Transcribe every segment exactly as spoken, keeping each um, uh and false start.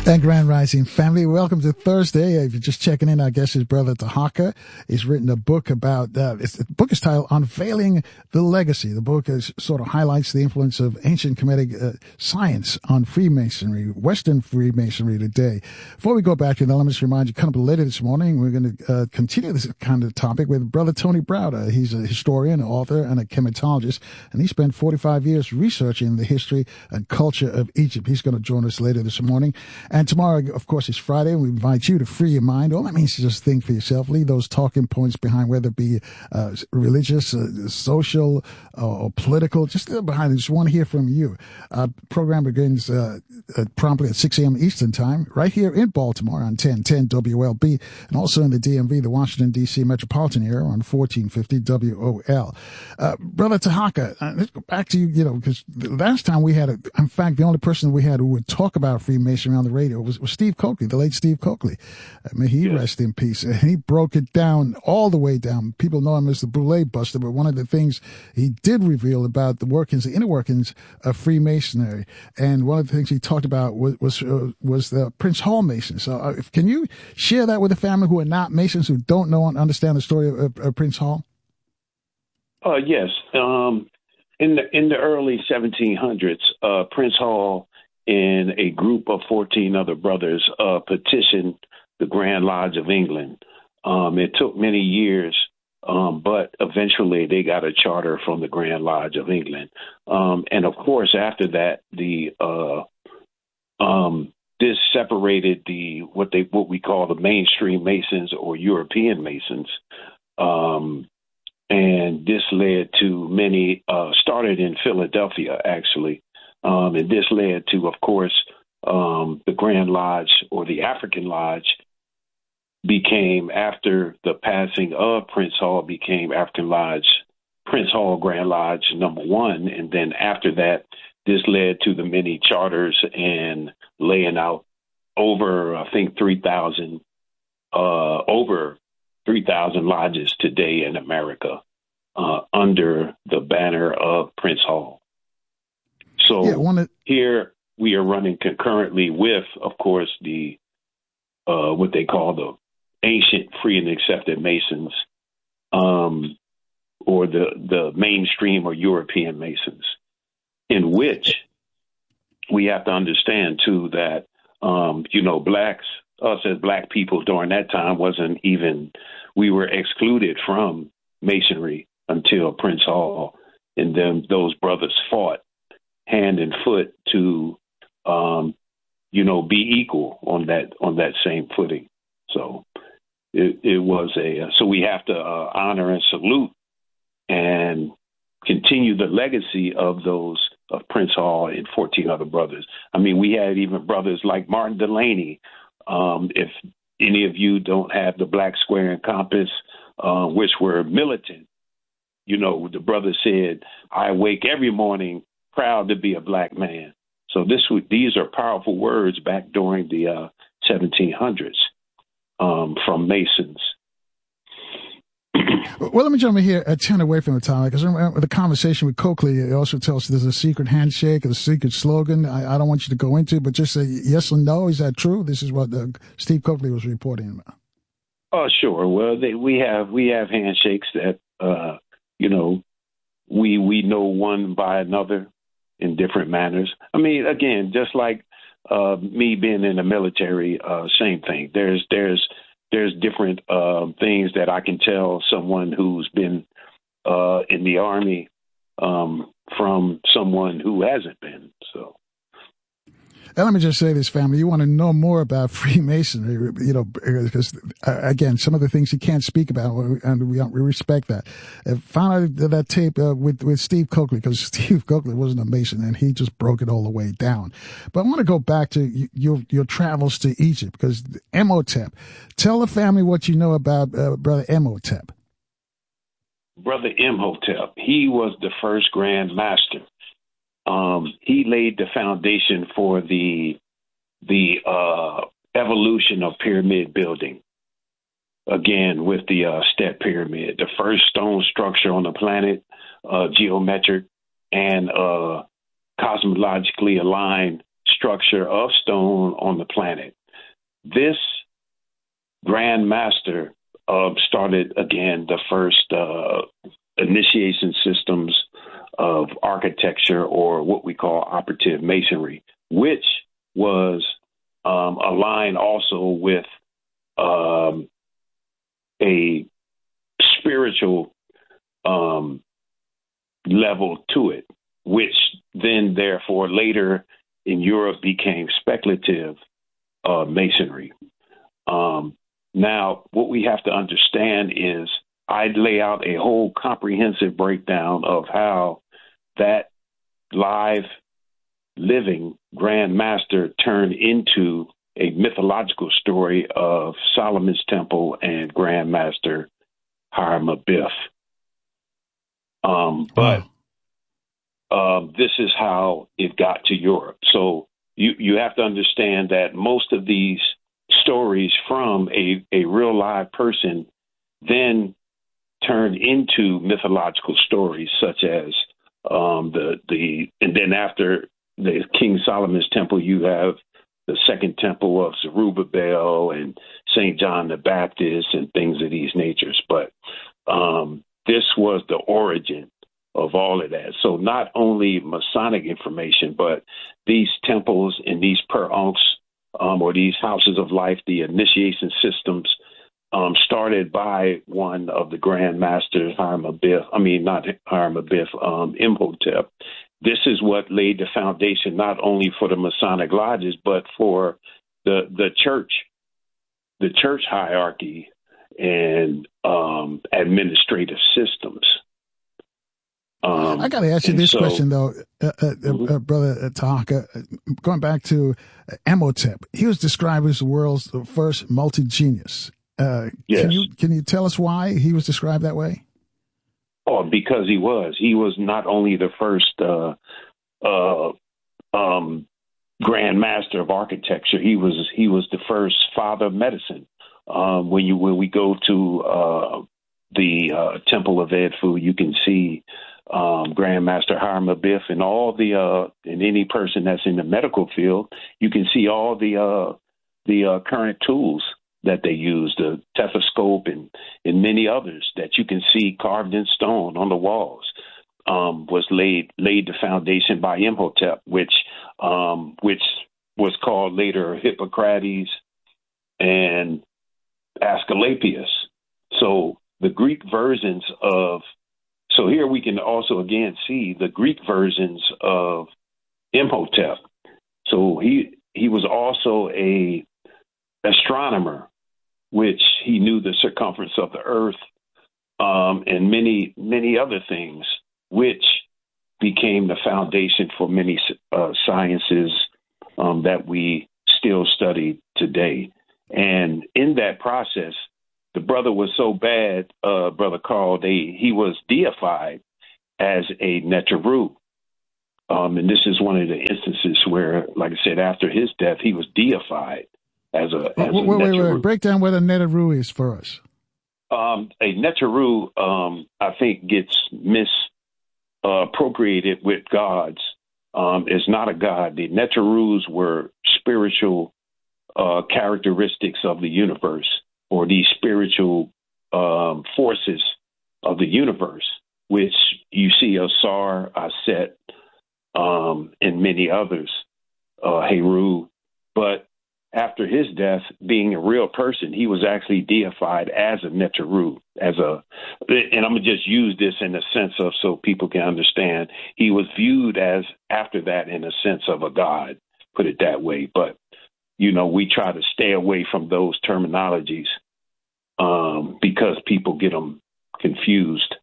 And Grand Rising family, welcome to Thursday. If you're just checking in, I guess his brother Tahaka has written a book about, uh, it's, the book is titled Unveiling the Legacy. The book is, sort of highlights the influence of ancient Kemetic uh, science on Freemasonry, Western Freemasonry today. Before we go back to that, let me just remind you, kind of later this morning, we're going to uh, continue this kind of topic with Brother Tony Browder. He's a historian, an author, and a chematologist, and he spent forty-five years researching the history and culture of Egypt. He's going to join us later this morning. And tomorrow, of course, is Friday, and we invite you to free your mind. All that means is just think for yourself. Leave those talking points behind, whether it be uh, religious, uh, social, uh, or political. Just leave it behind. I just want to hear from you. Our program begins uh, uh, promptly at six a.m. Eastern Time, right here in Baltimore on ten ten W L B, and also in the D M V, the Washington, D C metropolitan area on fourteen fifty W O L. Uh, Brother Tahaka, uh, let's go back to you, you know, because the last time we had, a, in fact, the only person we had who would talk about Freemasonry on the radio was, was Steve Coakley, the late Steve Coakley. Uh, may he yes. rest in peace. And he broke it down all the way down. People know him as the Boule Buster, but one of the things he did reveal about the workings, the inner workings of Freemasonry, and one of the things he talked about was was, uh, was the Prince Hall Masons. So uh, if, can you share that with the family who are not Masons, who don't know and understand the story of, of, of Prince Hall? Uh, yes. Um, in the in the early seventeen hundreds, uh, Prince Hall and a group of fourteen other brothers uh, petitioned the Grand Lodge of England. Um, it took many years, um, but eventually they got a charter from the Grand Lodge of England. Um, and of course, after that, the uh, um, this separated the what they what we call the mainstream Masons or European Masons. Um, and this led to many, uh, started in Philadelphia, actually. Um, and this led to, of course, um, the Grand Lodge or the African Lodge became, after the passing of Prince Hall, became African Lodge, Prince Hall Grand Lodge number one. And then after that, this led to the many charters and laying out over, I think, three thousand, uh, over three thousand lodges today in America uh, under the banner of Prince Hall. So yeah, wanna... here we are running concurrently with, of course, the uh, what they call the ancient free and accepted Masons, um, or the, the mainstream or European Masons, in which we have to understand, too, that, um, you know, blacks, us as black people during that time wasn't even, we were excluded from Masonry until Prince Hall. And then those brothers fought hand and foot to, um, you know, be equal on that on that same footing. So it, it was a so we have to uh, honor and salute and continue the legacy of those of Prince Hall and fourteen other brothers. I mean, we had even brothers like Martin Delaney. Um, if any of you don't have the Black Square and Compass, uh, which were militant, you know, the brother said, "I wake every morning proud to be a black man." So this these are powerful words back during the uh, seventeen hundreds um, from Masons. Well, let me jump in here, uh, turn away from the topic, because the conversation with Coakley, it also tells us there's a secret handshake, a secret slogan. I, I don't want you to go into, but just say yes or no. Is that true? This is what uh, Steve Coakley was reporting about. Oh, sure. Well, they, we have we have handshakes that uh, you know we we know one by another in different manners. I mean, again, just like uh, me being in the military, uh, same thing. There's there's there's different uh, things that I can tell someone who's been uh, in the Army um, from someone who hasn't been. So. And let me just say this, family, you want to know more about Freemasonry, you know, because, uh, again, some of the things you can't speak about, and we, we respect that. Uh, found out that tape uh, with, with Steve Coakley, because Steve Coakley wasn't a Mason, and he just broke it all the way down. But I want to go back to your your travels to Egypt, because Imhotep. Tell the family what you know about uh, Brother Imhotep. Brother Imhotep, he was the first Grand Master. Um, he laid the foundation for the the uh, evolution of pyramid building. Again, with the uh, step pyramid, the first stone structure on the planet, uh, geometric and uh, cosmologically aligned structure of stone on the planet. This Grand Master uh, started, again, the first uh, initiation systems of architecture, or what we call operative masonry, which was um, aligned also with um, a spiritual um, level to it, which then, therefore, later in Europe became speculative uh, masonry. Um, now, what we have to understand is I lay out a whole comprehensive breakdown of how that live, living Grand Master turned into a mythological story of Solomon's Temple and Grand Master Hiram Abiff. Um, but wow. um, this is how it got to Europe. So you, you have to understand that most of these stories from a, a real live person then turned into mythological stories, such as um, the the and then after the King Solomon's Temple, you have the Second Temple of Zerubbabel and Saint John the Baptist and things of these natures. But um, this was the origin of all of that. So not only Masonic information, but these temples and these per unks um, or these houses of life, the initiation systems, Um, started by one of the Grand Masters, Hiram Abiff, I mean, not Hiram Abiff, um, Imhotep. This is what laid the foundation not only for the Masonic lodges, but for the the church, the church hierarchy and um, administrative systems. Um, I got to ask you this so, question, though, uh, uh, mm-hmm. uh, Brother Tahaka. Going back to Imhotep, he was described as the world's first multi-genius. Uh, yes. Can you can you tell us why he was described that way? Oh, because he was. He was not only the first uh, uh, um, Grand Master of architecture. He was he was the first father of medicine. Um, when you when we go to uh, the uh, Temple of Edfu, you can see um, Grand Master Hiram Abiff and all the uh, and any person that's in the medical field. You can see all the uh, the uh, current tools that they use, the stethoscope and, and many others that you can see carved in stone on the walls, um, was laid laid the foundation by Imhotep, which um, which was called later Hippocrates and Asclepius. So the Greek versions of, so here we can also again see the Greek versions of Imhotep. So he he was also a astronomer, which he knew the circumference of the earth, um, and many, many other things, which became the foundation for many uh, sciences um, that we still study today. And in that process, the brother was so bad, uh, Brother Carl, they, he was deified as a Neteru. Um, and this is one of the instances where, like I said, after his death, he was deified. As a, as wait, a wait, wait, wait. Break down what a Neteru is for us. Um, a Neteru, um, I think, gets misappropriated uh, with gods. Um, is not a god. The Neterus were spiritual uh, characteristics of the universe, or these spiritual um, forces of the universe, which you see Asar, Aset, um, and many others, uh, Heru, but after his death, being a real person, he was actually deified as a Neteru, as a, and I'm going to just use this in a sense of so people can understand. He was viewed as, after that, in a sense of a god, put it that way. But, you know, we try to stay away from those terminologies um, because people get them confused.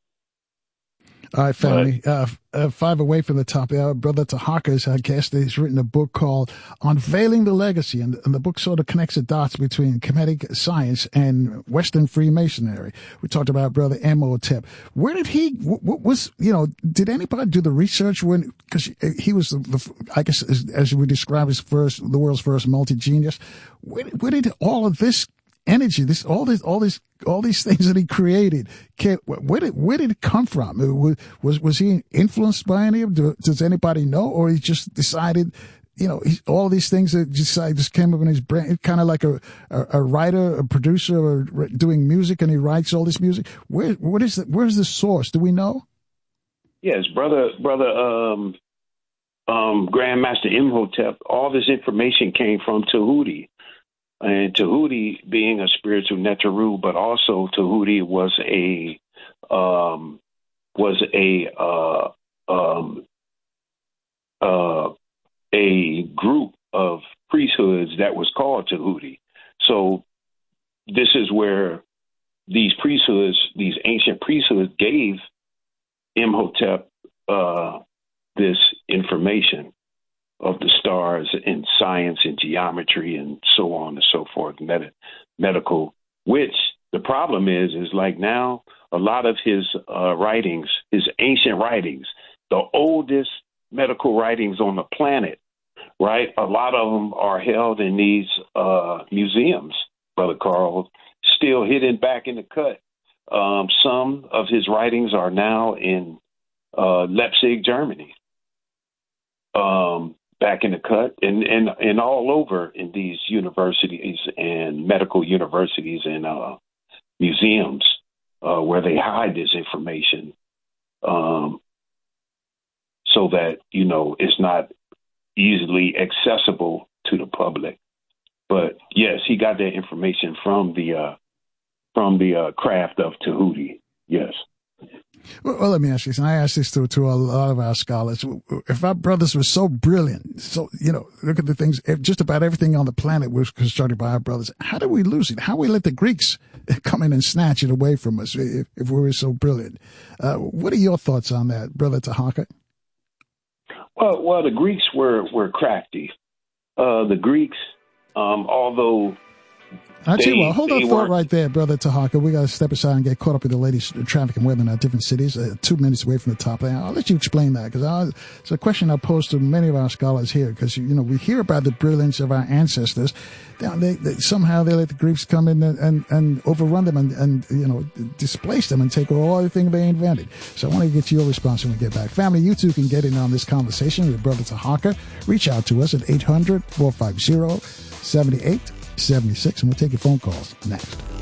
All right, family. Uh, uh, five away from the top. Uh, Brother Tahaka's uh, guest has written a book called Unveiling the Legacy, and, and the book sort of connects the dots between Kemetic science and Western Freemasonry. We talked about Brother Imhotep. Where did he? What was you know? Did anybody do the research when? Because he was the, the I guess as, as we described as first, the world's first multi-genius. Where, where did all of this energy, this, all this, all this, all these things that he created, can, where did, where did it come from? Was, was, was he influenced by any of them? Does anybody know? Or he just decided you know, he, all these things that just I just came up in his brain, kind of like a, a a writer, a producer, or doing music, and he writes all this music. Where what is the, where's the source? Do we know? Yes, brother, brother, um, um, Grandmaster Imhotep. All this information came from Tahuti, and Tahuti being a spiritual Neteru, but also Tahuti was a um, was a uh, um, uh, a group of priesthoods that was called Tahuti. So this is where these priesthoods, these ancient priesthoods, gave Imhotep uh, this information of the stars and science and geometry and so on and so forth, med- medical, which the problem is, is like now a lot of his uh, writings, his ancient writings, the oldest medical writings on the planet, right? A lot of them are held in these uh, museums, Brother Carl, still hidden back in the cut. Um, some of his writings are now in uh, Leipzig, Germany, um, back in the cut, and, and, and all over in these universities and medical universities and uh, museums uh, where they hide this information um, so that, you know, it's not easily accessible to the public. But yes, he got that information from the uh, from the uh, craft of Tahuti. Yes. Well, well, let me ask you this, and I ask this to, to a lot of our scholars. If our brothers were so brilliant, so, you know, look at the things, just about everything on the planet was constructed by our brothers. How did we lose it? How we let the Greeks come in and snatch it away from us if, if we were so brilliant? Uh, what are your thoughts on that, Brother Tahaka? Well, well, the Greeks were, were crafty. Uh, the Greeks, um, although I tell you what, hold that thought right there, Brother Tahaka. We got to step aside and get caught up with the latest traffic and weather in our different cities. Uh, two minutes away from the top there. I'll let you explain that because it's a question I pose to many of our scholars here because, you know, we hear about the brilliance of our ancestors. They, they, somehow they let the Greeks come in and, and, and overrun them and, and, you know, displace them and take all everything they invented. So I want to get your response when we get back. Family, you too can get in on this conversation with Brother Tahaka. Reach out to us at eight hundred, four five zero, seven eight seventy-six, and we'll take your phone calls next.